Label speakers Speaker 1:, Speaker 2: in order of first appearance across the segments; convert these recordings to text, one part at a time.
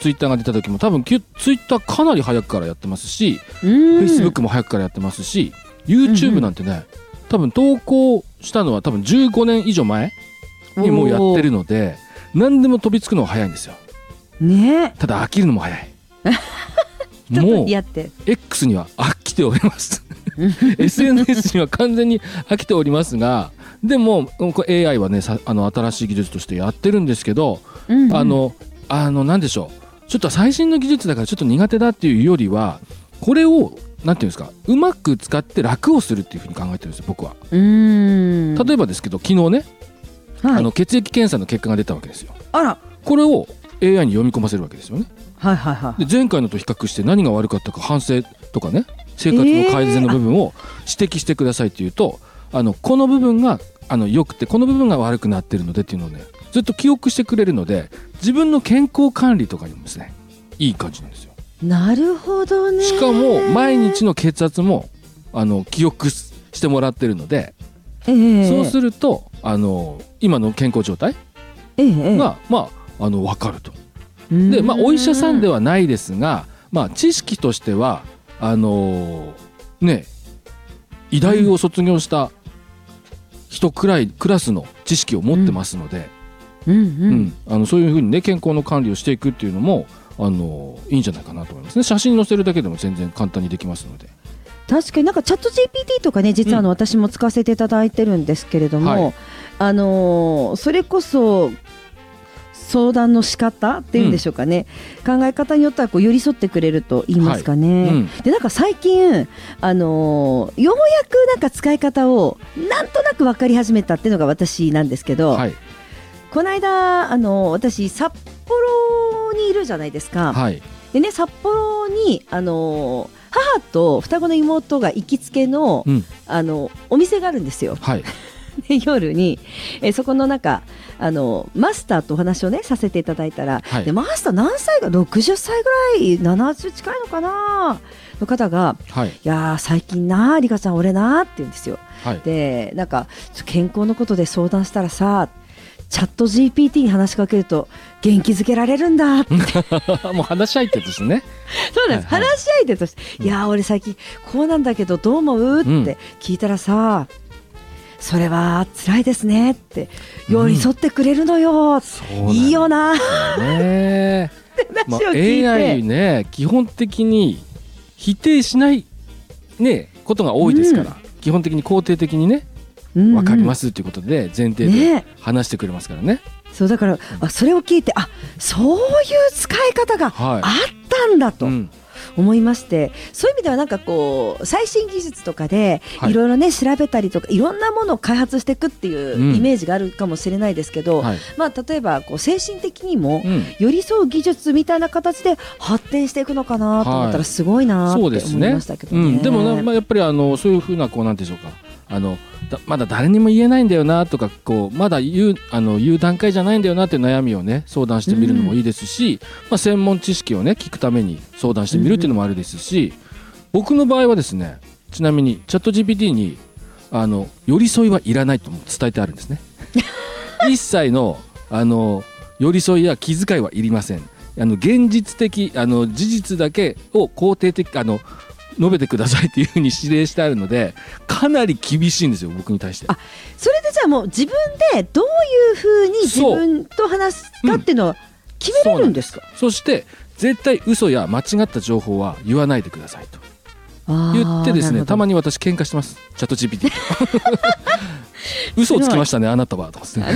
Speaker 1: ツイッターが出た時も多分ツイッターかなり早くからやってますし、フェイスブックも早くからやってますし、 YouTube なんてね、多分投稿したのは多分15年以上前にもうやってるので、何でも飛びつくのは早いんですよ
Speaker 2: ね。
Speaker 1: ただ飽きるのも早いもう X には飽きておりますSNS には完全に飽きておりますが、でもこれ AI はね新しい技術としてやってるんですけど、なんでしょう、ちょっと最新の技術だからちょっと苦手だっていうよりは、これをなんていうんですか、うまく使って楽をするっていうふうに考えてるんですよ僕は。例えばですけど、昨日ね、はい、血液検査の結果が出たわけですよ。
Speaker 2: あら、
Speaker 1: これを AI に読み込ませるわけですよね。
Speaker 2: はいはいはい。
Speaker 1: で前回のと比較して何が悪かったか反省とかね、生活の改善の部分を指摘してくださいっていうと、この部分が良くてこの部分が悪くなってるのでっていうのをね、ずっと記憶してくれるので、自分の健康管理とかにもですねいい感じなんですよ。
Speaker 2: なるほどね。
Speaker 1: しかも毎日の血圧も記憶してもらってるので、そうすると今の健康状態が、分かると。で、お医者さんではないですが、知識としては医大を卒業した人くらいクラスの知識を持ってますので、そういうふうにね健康の管理をしていくっていうのもいいんじゃないかなと思いますね。写真載せるだけでも全然簡単にできますので。
Speaker 2: 確かになんかチャット GPT とかね、実は私も使わせていただいてるんですけれども、それこそ相談の仕方っていうんでしょうかね、考え方によっては寄り添ってくれると言いますかね、でなんか最近ようやくなんか使い方をなんとなく分かり始めたっていうのが私なんですけど、この間私札幌にいるじゃないですか、でね、札幌に母と双子の妹が行きつけの、お店があるんですよ、で夜に、そこの中マスターとお話をねさせていただいたら、でマスター何歳か60歳ぐらい70近いのかなの方が、いや最近なリカちゃん俺なって言うんですよ、でなんか健康のことで相談したらさ、チャット GPT に話しかけると元気づけられるんだって
Speaker 1: もう話し相手としてね
Speaker 2: そうなんです、話し相手として、いや俺最近こうなんだけどどう思うって聞いたらさ、それは辛いですねって寄り添ってくれるのよ、いいよな
Speaker 1: ねAI ね、基本的に否定しない、ことが多いですから、基本的に肯定的にね、分かりますっていうことで前提で話してくれますからね。
Speaker 2: そうだからそれを聞いて、そういう使い方があったんだと思いまして、そういう意味ではなんか最新技術とかでいろいろね調べたりとかいろんなものを開発していくっていうイメージがあるかもしれないですけど、例えば精神的にも寄り添う技術みたいな形で発展していくのかなと思ったらすごいなって思いましたけどね。
Speaker 1: でもやっぱりそういうふうななんていうんでしょうか、まだ誰にも言えないんだよなとかまだ言う段階じゃないんだよなっていう悩みをね相談してみるのもいいですし、専門知識をね聞くために相談してみるっていうのもあるですし、僕の場合はですね、ちなみにチャット GPT に寄り添いはいらないと伝えてあるんですね一切の寄り添いや気遣いはいりません。現実的事実だけを肯定的述べてくださいっていうふうに指令してあるので、かなり厳しいんですよ僕に対して。
Speaker 2: それでじゃあもう自分でどういうふうに自分と話すかっていうのは決めれるんですか？
Speaker 1: そして絶対嘘や間違った情報は言わないでくださいと言ってですね、たまに私喧嘩してますチャット GPT 嘘をつきましたねあなたはとかですね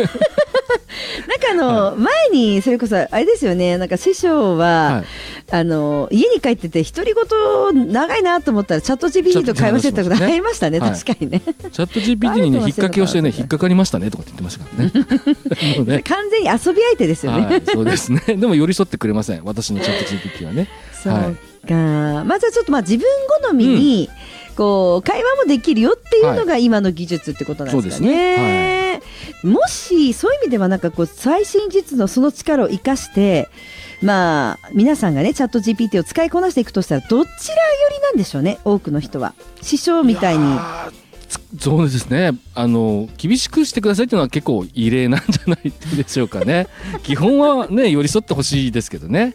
Speaker 2: なんか前にそれこそあれですよね、なんか師匠は、家に帰ってて独り言長いなと思ったらチャット GPT と会話してたことありましたね。確かにねチャ
Speaker 1: ット GPT にね引っ掛けをしてね引っかかりましたねとかって言ってましたからね
Speaker 2: 完全に遊び相手ですよね
Speaker 1: そうですね。でも寄り添ってくれません私のチャット GPT はね。
Speaker 2: そうか、まずはちょっと自分好みに会話もできるよっていうのが今の技術ってことなんですかね。もしそういう意味ではなんか最新技術のその力を生かして皆さんがねチャット GPT を使いこなしていくとしたらどちら寄りなんでしょうね、多くの人は。師匠みたいに
Speaker 1: そうですね、厳しくしてくださいっていうのは結構異例なんじゃないでしょうかね基本はね寄り添ってほしいですけどね。